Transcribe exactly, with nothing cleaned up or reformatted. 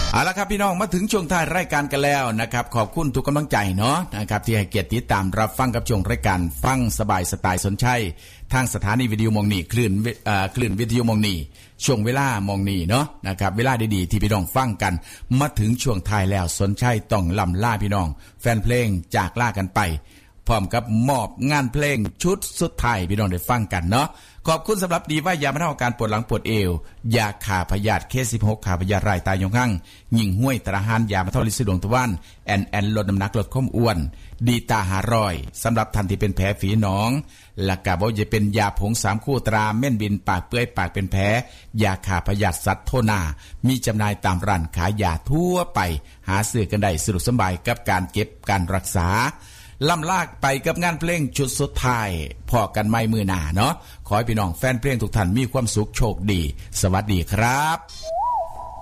เอาละครับพี่น้องมาถึงช่วงท้ายรายการกันแล้วนะครับขอบคุณทุกกำลังใจเนาะนะครับที่ให้เกียรติติดตามรับฟังกับช่วงรายการฟังสบายสไตล์สนชัยทางสถานีวิทยุมองนี่คลื่นเอ่อคลื่นวิทยุมองนี่ช่วงเวลามองนี่เนาะนะครับเวลาดีๆที่พี่น้องฟังกันมาถึงช่วงท้ายแล้วสนชัยต้องล่ำลาพี่น้องแฟนเพลงจากลากันไปพร้อมกับมอบงานเพลงชุดสุดท้ายพี่น้องได้ฟังกันเนาะขอบคุณสำหรับดีว่ายาบรรเทาอาการปวดหลังปวดเอวยาขาพยาธิเคสิบหกขาพยาธิรายตายยงหั่งยิงห้วยตระหานยาบรรเทาลินสีดวงตะวันแอนแอนลดน้ำหนักลดความอ้วนดีตาหารอยสำหรับท่านที่เป็นแผลฝีหนองและกะบ่จะเป็นยาผงสามคู่ตราเม่นบินปากเปื่อยปากเป็นแผลยาขาพยาธิสัตว์โทนามีจำหน่ายตามร้านขายยาทั่วไปหาซื้อกันได้สะดวกสบายกับการเก็บการรักษาล่ำลากไปกับงานเพลงชุดสุดท้ายพอกันไม่มือหน้าเนาะขอให้พี่น้องแฟนเพลงทุกท่านมีความสุขโชคดีสวัสดีครับ